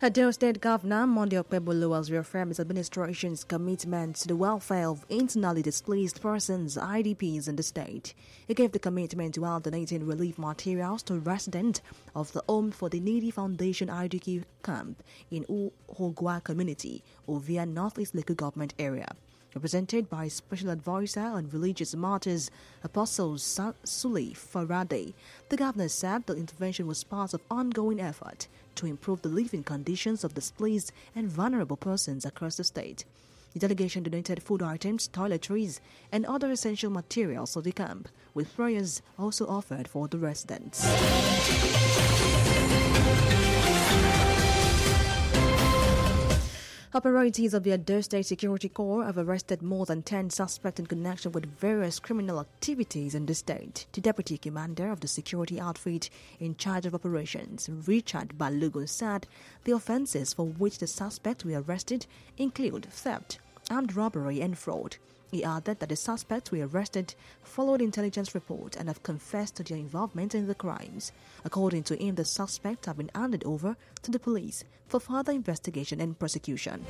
Edo State Governor Monday Okpebolo has reaffirmed his administration's commitment to the welfare of internally displaced persons, IDPs, in the state. He gave the commitment while donating relief materials to residents of the Home for the Needy Foundation IDQ camp in Uhogwa community, Ovia Northeast Local Government area. Represented by Special Advisor on Religious Matters, Apostle Sule Farade, the governor said the intervention was part of ongoing effort to improve the living conditions of displaced and vulnerable persons across the state. The delegation donated food items, toiletries, and other essential materials to the camp, with prayers also offered for the residents. Authorities of the Edo State Security Corps have arrested more than 10 suspects in connection with various criminal activities in the state. The deputy commander of the security outfit in charge of operations, Richard Balogun, said the offences for which the suspects were arrested include theft, armed robbery, and fraud. He added that the suspects were arrested followed intelligence report and have confessed to their involvement in the crimes. According to him, the suspects have been handed over to the police for further investigation and prosecution.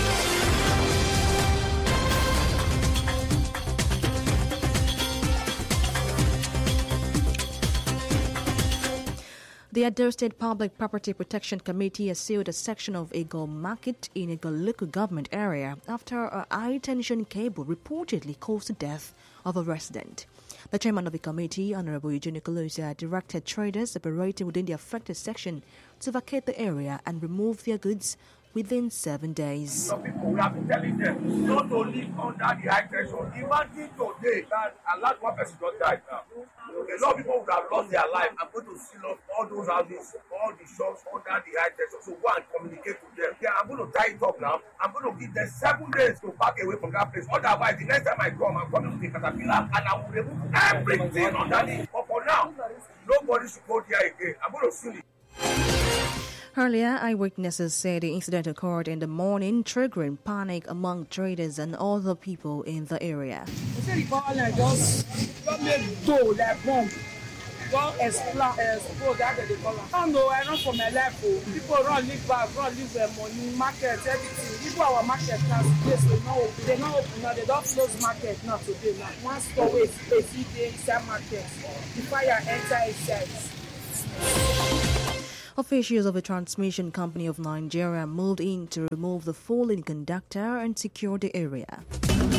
The Edo State Public Property Protection Committee has sealed a section of Ego Market in Ego local government area after a high-tension cable reportedly caused the death of a resident. The chairman of the committee, Honorable Eugene Kolosia, directed traders operating within the affected section to vacate the area and remove their goods within 7 days. Some people we have been telling them not to live under the high tension. Imagine today that a lot one person just died now. A lot of people would have lost their life. I'm going to seal up all those houses, all the shops under the high tension. So go and communicate with them. Yeah, I'm going to tie it up now. I'm going to give them 7 days to back away from that place. Otherwise, the next time I come, I'm coming to the caterpillar and I will remove everything underneath. But for now, nobody should go there again. I'm going to seal it. Earlier, eyewitnesses said the incident occurred in the morning, triggering panic among traders and other people in the area. They say the power line just made dough like bomb. Just explode that they call it. I don't know, I run for my life. People run, leave back, run, leave their money, market, everything. Even our market now, place they not open now. They don't close market now today. Now, one store way, they inside market. The fire enter inside. Officials of the Transmission Company of Nigeria moved in to remove the fallen conductor and secure the area.